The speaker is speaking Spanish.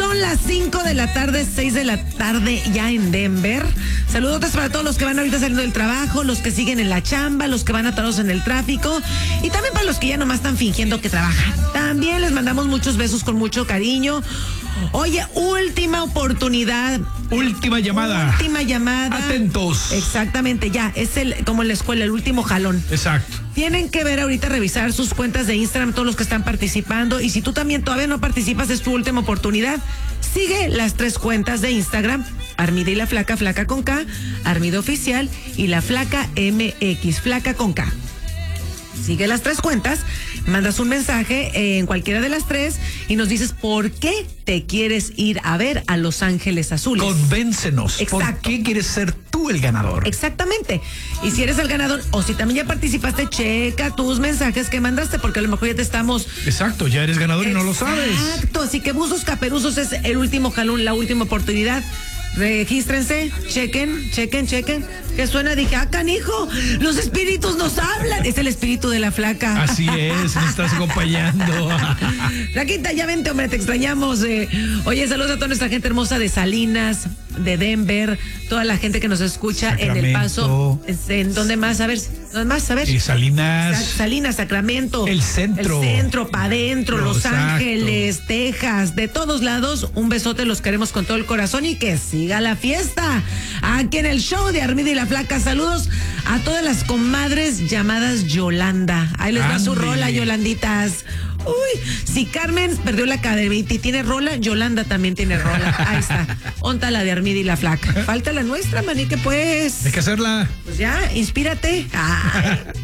Son las 5 de la tarde, 6 de la tarde ya en Denver. Saludos para todos los que van ahorita saliendo del trabajo, los que siguen en la chamba, los que van atorados en el tráfico y también para los que ya nomás están fingiendo que trabajan. También les mandamos muchos besos con mucho cariño. Oye, última oportunidad. Última llamada. Última llamada. Atentos. Exactamente, ya. Es como en la escuela, el último jalón. Exacto. Tienen que ver ahorita, revisar sus cuentas de Instagram, todos los que están participando. Y si tú también todavía no participas, es tu última oportunidad. Sigue las 3 cuentas de Instagram: Armida y la Flaca, Flaca con K, Armida Oficial y la Flaca MX, Flaca con K. Sigue las 3 cuentas, mandas un mensaje en cualquiera de las 3 y nos dices por qué te quieres ir a ver a Los Ángeles Azules. Convéncenos. Exacto. ¿Por qué quieres ser tú el ganador? Exactamente. Y si eres el ganador o si también ya participaste, checa tus mensajes que mandaste porque a lo mejor ya te estamos... Exacto, ya eres ganador y no lo sabes. Exacto, así que Buzos Caperuzos es el último jalón, la última oportunidad. Regístrense, chequen. Que suena, dije, canijo, los espíritus nos hablan. Es el espíritu de la Flaca. Así es, nos estás acompañando. Flaquita, ya vente, hombre, te extrañamos. Oye, saludos a toda nuestra gente hermosa de Salinas, de Denver, toda la gente que nos escucha en El Paso. ¿En dónde más? A ver, ¿dónde más? A ver. Salinas, Sacramento. El centro. Pa' adentro, Los Ángeles, Texas, de todos lados. Un besote, los queremos con todo el corazón y que siga la fiesta. Aquí en el show de Armida y la Flaca, saludos a todas las comadres llamadas Yolanda. Ahí les va su rola, Yolanditas. Uy, si Carmen perdió la cadernita y tiene rola, Yolanda también tiene rola. Ahí está. Onta la de Armida y la Flaca. Falta la nuestra, manique, pues. Hay que hacerla. Pues ya, inspírate. Ay.